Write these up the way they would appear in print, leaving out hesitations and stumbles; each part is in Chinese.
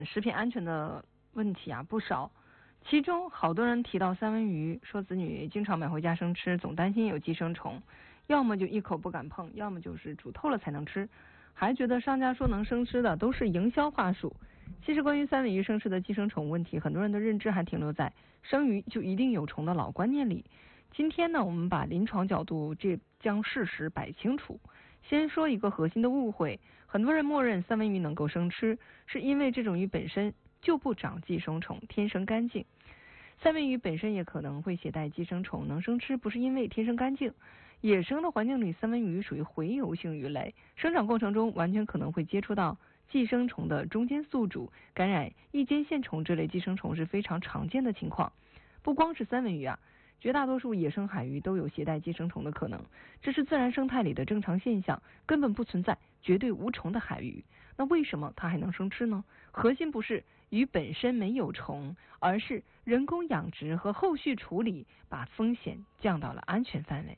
食品安全的问题啊不少，其中好多人提到三文鱼，说子女经常买回家生吃，总担心有寄生虫，要么就一口不敢碰，要么就是煮透了才能吃，还觉得商家说能生吃的都是营销话术。其实关于三文鱼生吃的寄生虫问题，很多人的认知还停留在生鱼就一定有虫的老观念里。今天呢，我们把临床角度将事实摆清楚。先说一个核心的误会，很多人默认三文鱼能够生吃，是因为这种鱼本身就不长寄生虫，天生干净。三文鱼本身也可能会携带寄生虫，能生吃不是因为天生干净。野生的环境里，三文鱼属于洄游性鱼类，生长过程中完全可能会接触到寄生虫的中间宿主，感染异尖线虫这类寄生虫是非常常见的情况。不光是三文鱼啊，绝大多数野生海鱼都有携带寄生虫的可能，这是自然生态里的正常现象，根本不存在绝对无虫的海鱼。那为什么它还能生吃呢？核心不是鱼本身没有虫，而是人工养殖和后续处理把风险降到了安全范围。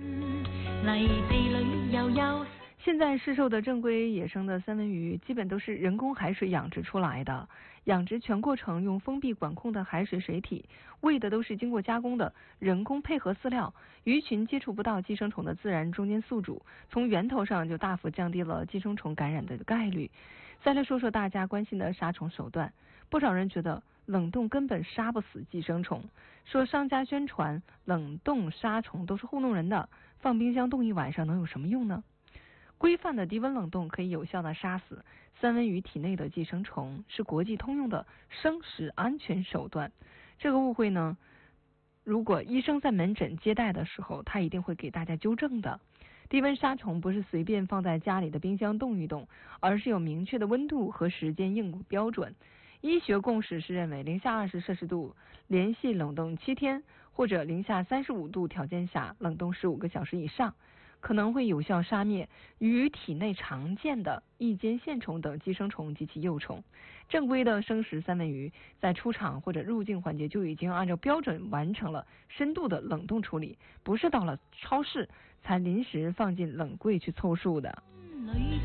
现在市售的正规野生的三文鱼基本都是人工海水养殖出来的，养殖全过程用封闭管控的海水水体，喂的都是经过加工的人工配合饲料，鱼群接触不到寄生虫的自然中间宿主，从源头上就大幅降低了寄生虫感染的概率。再来说说大家关心的杀虫手段，不少人觉得冷冻根本杀不死寄生虫，说商家宣传冷冻杀虫都是糊弄人的，放冰箱冻一晚上能有什么用呢？规范的低温冷冻可以有效的杀死三文鱼体内的寄生虫，是国际通用的生食安全手段。这个误会呢，如果医生在门诊接待的时候，他一定会给大家纠正的。低温杀虫不是随便放在家里的冰箱冻一冻，而是有明确的温度和时间应标准。医学共识是认为-20°C连续冷冻7天，或者-35°C条件下冷冻15个小时以上，可能会有效杀灭鱼体内常见的异尖线虫等寄生虫及其幼虫。正规的生食三文鱼在出厂或者入境环节就已经按照标准完成了深度的冷冻处理，不是到了超市才临时放进冷柜去凑数的。